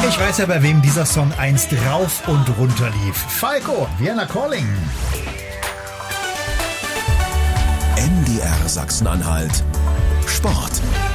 Ich weiß ja, bei wem dieser Song einst rauf und runter lief. Falco, Vienna Calling. MDR Sachsen-Anhalt Sport.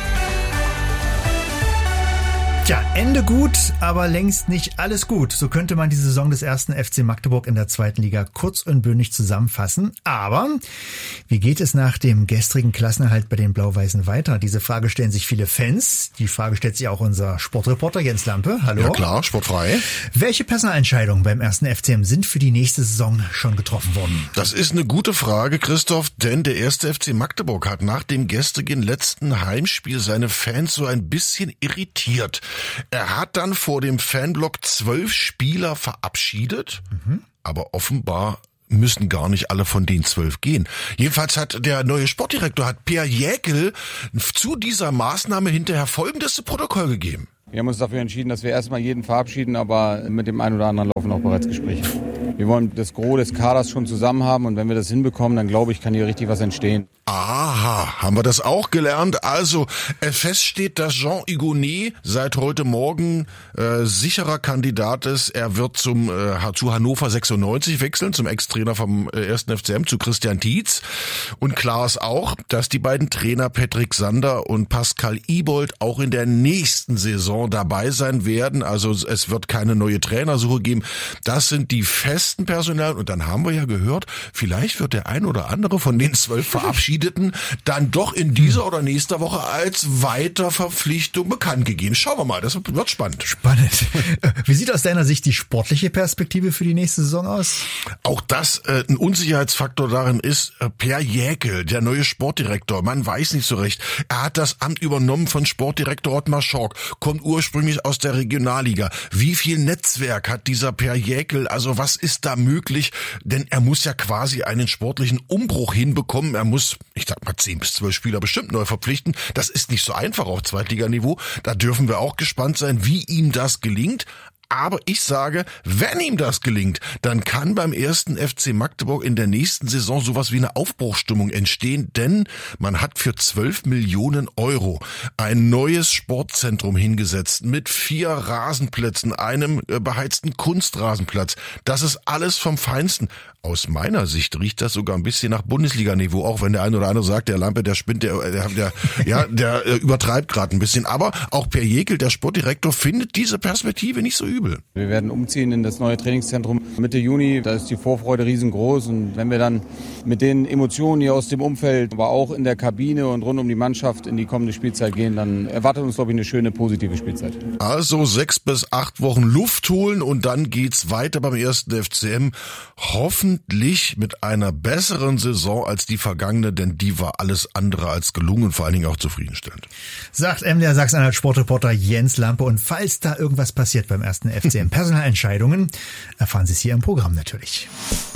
Tja, Ende gut, aber längst nicht alles gut. So könnte man die Saison des 1. FC Magdeburg in der 2. Liga kurz und bündig zusammenfassen. Aber wie geht es nach dem gestrigen Klassenerhalt bei den Blau-Weißen weiter? Diese Frage stellen sich viele Fans. Die Frage stellt sich auch unser Sportreporter Jens Lampe. Hallo. Ja klar, sportfrei. Welche Personalentscheidungen beim 1. FCM sind für die nächste Saison schon getroffen worden? Das ist eine gute Frage, Christoph, denn der 1. FC Magdeburg hat nach dem gestrigen letzten Heimspiel seine Fans so ein bisschen irritiert. Er hat dann vor dem Fanblock 12 Spieler verabschiedet, aber offenbar müssen gar nicht alle von den 12 gehen. Jedenfalls hat der neue Sportdirektor, Per Jäkel, zu dieser Maßnahme hinterher folgendes zu Protokoll gegeben. Wir haben uns dafür entschieden, dass wir erstmal jeden verabschieden, aber mit dem einen oder anderen laufen auch bereits Gespräche. Wir wollen das Gros des Kaders schon zusammen haben und wenn wir das hinbekommen, dann glaube ich, kann hier richtig was entstehen. Aha, haben wir das auch gelernt? Also, fest steht, dass Jean Hugonet seit heute Morgen sicherer Kandidat ist. Er wird zu Hannover 96 wechseln, zum Ex-Trainer vom 1. FCM, zu Christian Tietz. Und klar ist auch, dass die beiden Trainer Patrick Sander und Pascal Ibold auch in der nächsten Saison dabei sein werden. Also es wird keine neue Trainersuche geben. Das sind die festen Personal. Und dann haben wir ja gehört, vielleicht wird der ein oder andere von den 12 Verabschiedeten dann doch in dieser oder nächster Woche als Weiterverpflichtung bekannt gegeben. Schauen wir mal, das wird spannend. Spannend. Wie sieht aus deiner Sicht die sportliche Perspektive für die nächste Saison aus? Auch das ein Unsicherheitsfaktor darin ist, Per Jäkel, der neue Sportdirektor, man weiß nicht so recht. Er hat das Amt übernommen von Sportdirektor Ottmar Schork, kommt ursprünglich aus der Regionalliga. Wie viel Netzwerk hat dieser Per Jäkel? Also was ist da möglich? Denn er muss ja quasi einen sportlichen Umbruch hinbekommen. Er muss, ich sag mal, 10 bis 12 Spieler bestimmt neu verpflichten. Das ist nicht so einfach auf Zweitliganiveau. Da dürfen wir auch gespannt sein, wie ihm das gelingt. Aber ich sage, wenn ihm das gelingt, dann kann beim 1. FC Magdeburg in der nächsten Saison sowas wie eine Aufbruchsstimmung entstehen, denn man hat für 12 Millionen Euro ein neues Sportzentrum hingesetzt mit 4 Rasenplätzen, einem beheizten Kunstrasenplatz. Das ist alles vom Feinsten. Aus meiner Sicht riecht das sogar ein bisschen nach Bundesliga-Niveau, auch wenn der eine oder andere sagt, der Lampe, der spinnt, der übertreibt gerade ein bisschen. Aber auch Per Jäkel, der Sportdirektor, findet diese Perspektive nicht so übel. Wir werden umziehen in das neue Trainingszentrum Mitte Juni. Da ist die Vorfreude riesengroß. Und wenn wir dann mit den Emotionen hier aus dem Umfeld, aber auch in der Kabine und rund um die Mannschaft in die kommende Spielzeit gehen, dann erwartet uns, glaube ich, eine schöne, positive Spielzeit. Also 6 bis 8 Wochen Luft holen und dann geht's weiter beim 1. FCM. Hoffentlich mit einer besseren Saison als die vergangene, denn die war alles andere als gelungen, vor allen Dingen auch zufriedenstellend. Sagt MDR Sachsen-Anhalt Sportreporter Jens Lampe. Und falls da irgendwas passiert beim 1. FCM Personalentscheidungen, erfahren Sie es hier im Programm natürlich.